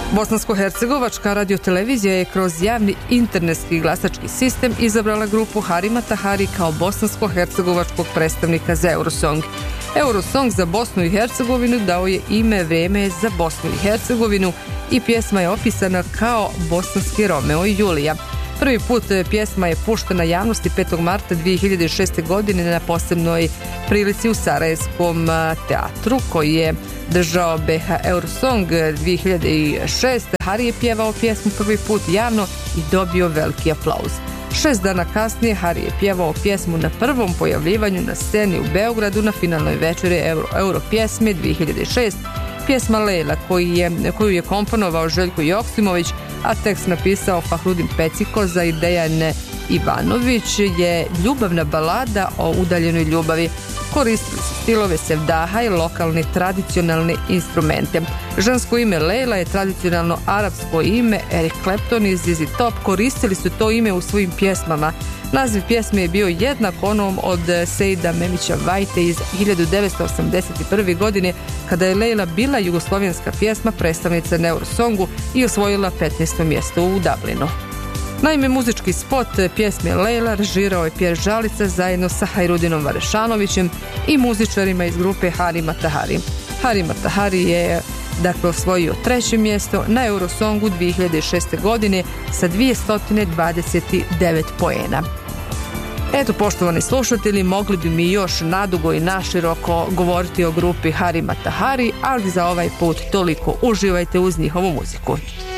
Bosansko-hercegovačka radiotelevizija je kroz javni internetski glasački sistem izabrala grupu Harima Tahari kao bosansko-hercegovačkog predstavnika za Eurosong. Eurosong za Bosnu i Hercegovinu dao je ime Vreme je za Bosnu i Hercegovinu i pjesma je opisana kao bosanski Romeo i Julija. Prvi put pjesma je puštena javnosti 5. marta 2006. godine na posebnoj prilici u Sarajevskom teatru koji je držao BH Eurosong 2006. Hari je pjevao pjesmu prvi put javno i dobio veliki aplauz. 6 dana kasnije Hari je pjevao pjesmu na prvom pojavljivanju na sceni u Beogradu na finalnoj večeri Euro pjesme 2006. Pjesma Lejla koju je komponovao Željko Joksimović, a tekst napisao Fahrudin Pecikoza i Dejan Ivanović, je ljubavna balada o udaljenoj ljubavi. Koristili su stilove sevdaha i lokalne tradicionalne instrumente. Žensko ime Lejla je tradicionalno arapsko ime. Eric Clapton i ZZ Top koristili su to ime u svojim pjesmama. Naziv pjesme je bio jednak onom od Sejda Memića Vajte iz 1981. godine, kada je Lejla bila jugoslovenska pjesma predstavnica na Eurosongu i osvojila 15. mjesto u Dublinu. Naime, muzički spot pjesme Lejla režirao je Pjer Žalica zajedno sa Hajrudinom Varešanovićem i muzičarima iz grupe Harima Tahari. Harima Tahari je osvojio 3. mjesto na Eurosongu 2006. godine sa 229 poena. Eto, poštovani slušatelji, mogli bi mi još nadugo i naširoko govoriti o grupi Harima Tahari, ali za ovaj put toliko. Uživajte uz njihovu muziku.